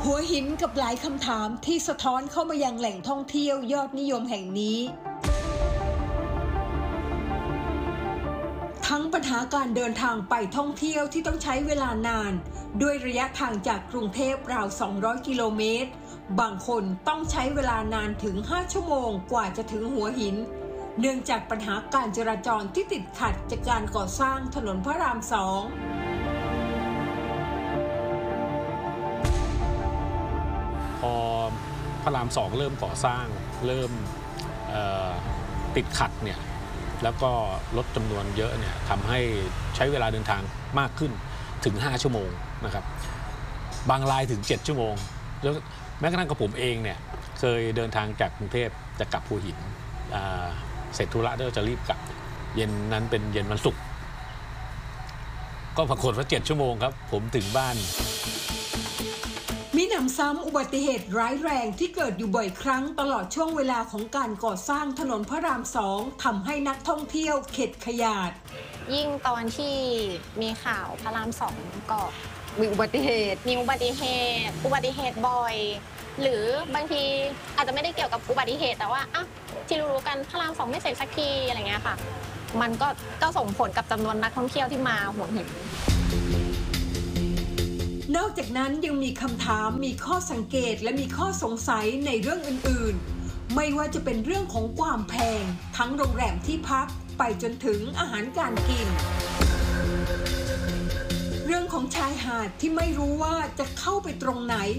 หัวหินกับหลายคำถามที่สะท้อนเข้ามายังแหล่งท่องเที่ยวยอดนิยมแห่งนี้ทั้งปัญหาการเดินทางไปท่องเที่ยวที่ต้องใช้เวลานานด้วยระยะทางจากกรุงเทพราว200กิโลเมตรบางคนต้องใช้เวลานานถึง5ชั่วโมงกว่าจะถึงหัวหินเนื่องจากปัญหาการจราจรที่ติดขัดจากการก่อสร้างถนนพระราม2 พอพระราม2เริ่มก่อสร้างเริ่มติดขัดเนี่ยแล้วก็ลดจำนวนเยอะเนี่ยทำให้ใช้เวลาเดินทางมากขึ้นถึง5ชั่วโมงนะครับบางรายถึง7ชั่วโมงแล้วแม้กระทั่งกับผมเองเนี่ยเคยเดินทางจากกรุงเทพจะกลับหัวหินเสร็จธุระแล้วจะรีบกลับเย็นนั้นเป็นเย็นวันศุกร์ก็ปรากฏว่า7ชั่วโมงครับผมถึงบ้านมีหนำซ้ำอุบัติเหตุร้ายแรงที่เกิดอยู่บ่อยครั้งตลอดช่วงเวลาของการก่อสร้างถนนพระราม2ทำให้นักท่องเที่ยวเข็ดขยาดยิ่งตอนที่มีข่าวพระราม2ก็มีอุบัติเหตุบ่อยหรือบางทีอาจจะไม่ได้เกี่ยวกับอุบัติเหตุแต่ว่าที่รู้กันพระราม2ไม่เสร็จสักทีอะไรเงี้ยค่ะมันก็ส่งผลกับจำนวนนักท่องเที่ยวที่มาหัวหินนอกจากนั้นยังมีคำถามมีข้อสังเกตและมีข้อสงสัยในเรื่องอื่นๆไม่ว่าจะเป็นเรื่องของความแพงทั้งโรงแรมที่พักไปจนถึงอาหารการกินเรื่องของชายหาดที่ไม่รู้ว่าจะเข้าไปตรงไหน